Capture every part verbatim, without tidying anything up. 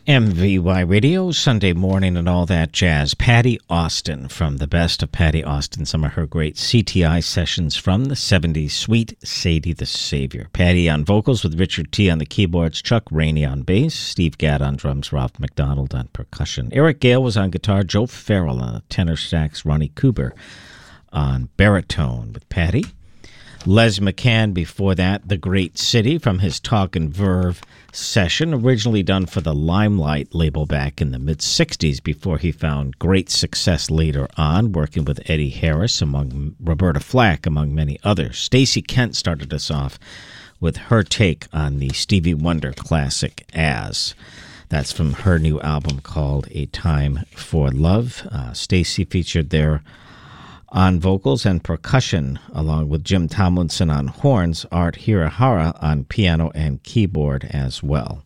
M V Y Radio, Sunday morning and all that jazz. Patti Austin from the best of Patti Austin, some of her great C T I sessions from the seventies. Sweet Sadie the Savior. Patti on vocals with Richard T. on the keyboards, Chuck Rainey on bass, Steve Gadd on drums, Ralph McDonald on percussion. Eric Gale was on guitar, Joe Farrell on the tenor sax, Ronnie Cooper on baritone with Patti. Les McCann before that, The Great City from his Talk and Verve session, originally done for the Limelight label back in the mid-sixties before he found great success later on, working with Eddie Harris, among Roberta Flack, among many others. Stacey Kent started us off with her take on the Stevie Wonder classic As. That's from her new album called A Time for Love. Uh, Stacey featured there on vocals and percussion, along with Jim Tomlinson on horns, Art Hirahara on piano and keyboard as well.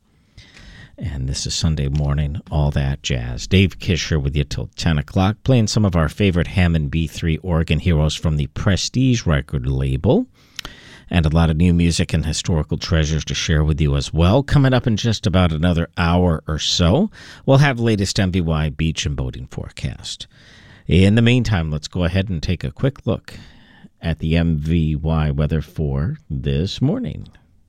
And this is Sunday morning, all that jazz. Dave Kisher with you till ten o'clock, playing some of our favorite Hammond B three organ heroes from the Prestige record label. And a lot of new music and historical treasures to share with you as well. Coming up in just about another hour or so, we'll have the latest M V Y beach and boating forecast. In the meantime, let's go ahead and take a quick look at the M V Y weather for this morning.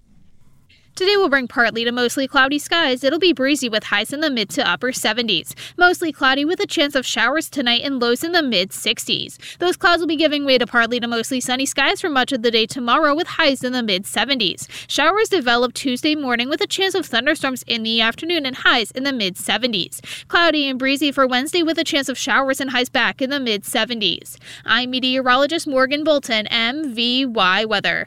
Today will bring partly to mostly cloudy skies. It'll be breezy with highs in the mid to upper seventies. Mostly cloudy with a chance of showers tonight and lows in the mid sixties. Those clouds will be giving way to partly to mostly sunny skies for much of the day tomorrow with highs in the mid seventies. Showers develop Tuesday morning with a chance of thunderstorms in the afternoon and highs in the mid seventies. Cloudy and breezy for Wednesday with a chance of showers and highs back in the mid seventies. I'm meteorologist Morgan Bolton, M V Y Weather.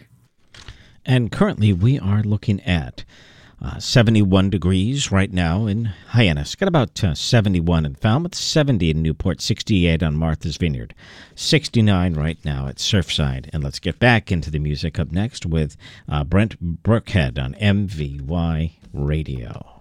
And currently we are looking at uh, seventy-one degrees right now in Hyannis. Got about uh, seventy-one in Falmouth, seventy in Newport, sixty-eight on Martha's Vineyard, sixty-nine right now at Surfside. And let's get back into the music up next with uh, Brent Burkhead on M V Y Radio.